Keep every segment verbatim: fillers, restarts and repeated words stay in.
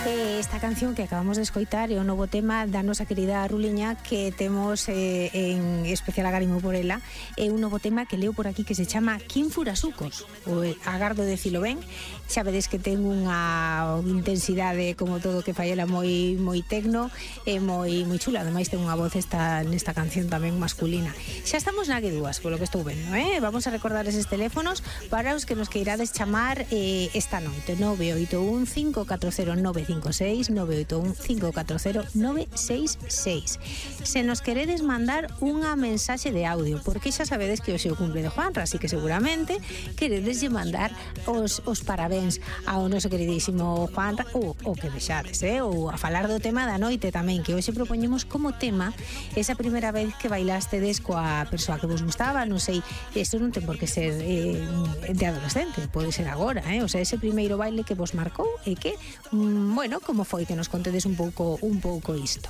Eh, esta canción que acabamos de escoitar é o novo tema da nosa querida Ruliña, que temos eh, en especial agarimo por ela. É un novo tema que leo por aquí que se chama Quin Furasucos, o agardo de decilo ben. Xa vedes que ten unha intensidade como todo que fai ela moi moi tecno e moi moi chula. Ademais ten unha voz esta nesta canción tamén masculina. Xa estamos na que dúas, polo que estou vendo, eh? Vamos a recordar eses teléfonos para os que nos queirades chamar eh, esta noite. nove oito un cinco catro cero nove cinco seis, nove oito un cinco catro cero nove seis seis. Se nos queredes mandar unha mensaxe de audio, porque xa sabedes que hoxe é o cumple de Juanra, así que seguramente queredes lle mandar os, os parabéns ao noso queridísimo Juanra, ou o que vexades, eh? Ou a falar do tema da noite tamén, que hoxe propoñemos como tema esa primeira vez que bailastedes coa persoa que vos gustaba. Non sei, isto non ten por que ser eh, de adolescente, pode ser agora, eh? O sea, ese primeiro baile que vos marcou e que, mm, bueno, como foi que nos contedes un pouco un pouco isto.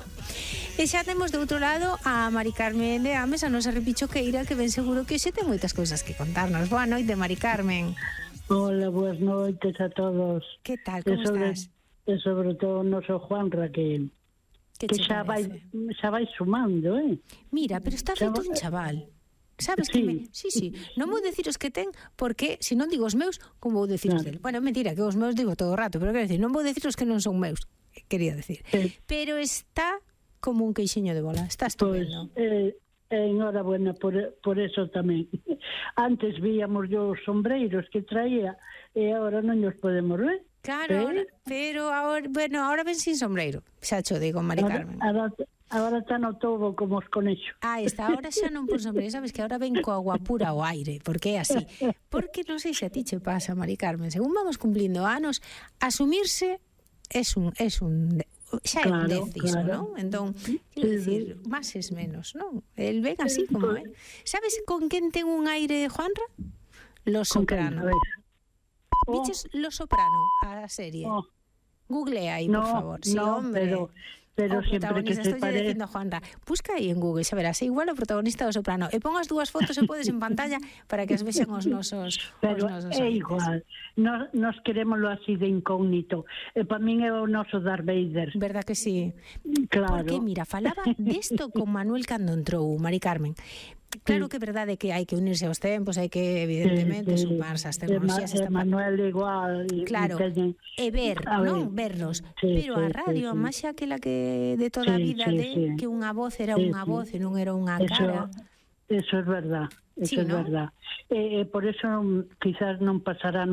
E xa temos de outro lado a Mari Carmen de Ames, a nosa repichoqueira, que ben seguro que hoxe ten moitas cousas que contarnos. Boa noite, Mari Carmen. Hola, boas noites a todos. Que tal, como e sobre, estás? E sobre todo o noso Juanra, que, que xa vai, xa vai sumando, eh? Mira, pero está feito un chaval. Sabes sí. que me... Sí, sí, non vou decir os que ten, porque se non digo os meus, como vou decir os claro. del? Bueno, mentira, que os meus digo todo o rato, pero quero decir, non vou decir os que non son meus, quería decir. Sí. Pero está como un queixiño de bola, está estupendo. Pois, eh, enhorabuena por, por eso tamén. Antes víamos yo os sombreiros que traía e agora non os podemos ver. Claro, ahora, pero ahora, bueno, ahora ven sin sombreiro, xa cho digo, Mari Carmen. Ahora, agora está no todo como os conexo. Ah, esta ahora xa non por sombreiro, sabes que ahora ven coa agua pura ao aire, porque é así. Porque non sei se a ti che pasa, Mari Carmen, según vamos cumplindo anos, asumirse es un es un xa é un claro, dez iso, claro. non? Entón, quero dicir, máis es menos, non? El ven así como é. Sabes con quen ten un aire, Juanra? Lo Soprano. Viches Lo Soprano, a serie? Oh. Googlea aí, no, por favor. Sí, no, hombre. pero... Pero o sempre que se pare... pare... dicindo a Juanra, busca aí en Google, xa verás, é igual o protagonista do Soprano, e pon as dúas fotos e podes en pantalla para que as vexan os nosos pero os nosos é oyentes. igual, nos, nos querémoslo así de incógnito, e para min é o noso Darth Vader. Verdad que sí? Claro. Porque, mira, falaba desto con Manuel cando entrou, Mari Carmen. Claro que é verdade que hai que unirse aos tempos, hai que, evidentemente, sí, sí. sumarse as tecnologías. E Manuel igual. Claro, teñen... e ver, non? Vernos. Sí, pero sí, a radio, sí, a máis aquela que de toda a sí, vida, sí, de sí. que unha voz era sí, unha sí. voz e non era unha eso, cara. Eso é verdad, eso sí, é ¿no? verdad. E, e por eso quizás non pasará